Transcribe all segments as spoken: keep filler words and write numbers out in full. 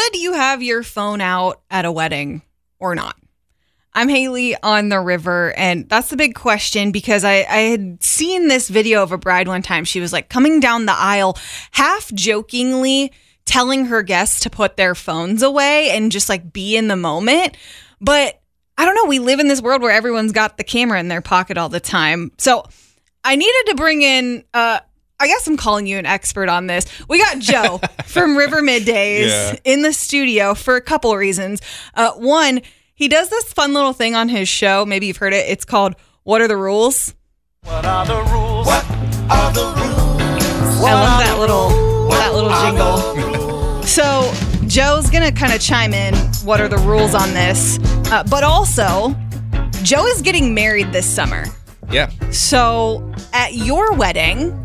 Should you have your phone out at a wedding or not? I'm Haley on the river, and that's the big question because I, I had seen this video of a bride one time. She was like coming down the aisle, half jokingly telling her guests to put their phones away and just like be in the moment. But I don't know, we live in this world where everyone's got the camera in their pocket all the time. So I needed to bring in, uh, I guess I'm calling you an expert on this. We got Joe from River Middays yeah. in the studio for a couple of reasons. Uh, one, he does this fun little thing on his show. Maybe you've heard it. It's called What Are the Rules? What are the rules? What are the rules? I love that little that little jingle. So Joe's going to kind of chime in. What are the rules on this? Uh, but also, Joe is getting married this summer. Yeah. So at your wedding,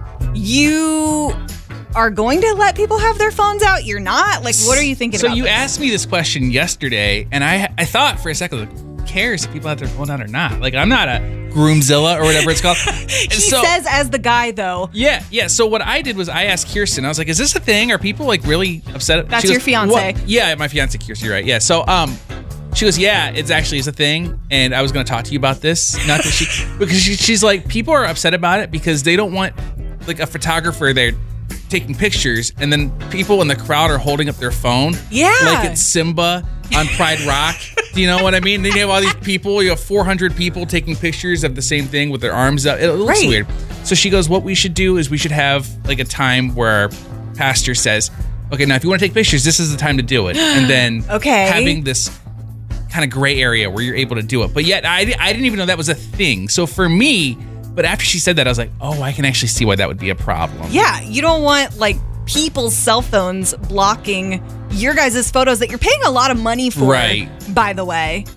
you are going to let people have their phones out? You're not? Like, what are you thinking so about So you this? asked me this question yesterday, and I I thought for a second, like, who cares if people have their phone out or not? Like, I'm not a groomzilla or whatever it's called. he so, says as the guy, though. Yeah, yeah. So what I did was I asked Kirsten. I was like, is this a thing? Are people, like, really upset? That's she your goes, fiance. What? Yeah, my fiance, Kirsten, you're right. Yeah, so um, she goes, yeah, it's actually is a thing, and I was going to talk to you about this. Not that she, because she, she's like, people are upset about it because they don't want, like, a photographer there taking pictures, and then people in the crowd are holding up their phone. Yeah. Like it's Simba on Pride Rock. Do you know what I mean? Then you have all these people, you have four hundred people taking pictures of the same thing with their arms up. It looks right. weird. So she goes, what we should do is we should have like a time where our pastor says, okay, now if you want to take pictures, this is the time to do it. And then okay. having this kind of gray area where you're able to do it. But yet I, I didn't even know that was a thing. So for me, but after she said that, I was like, oh, I can actually see why that would be a problem. Yeah, you don't want, like, people's cell phones blocking your guys' photos that you're paying a lot of money for, right. by the way.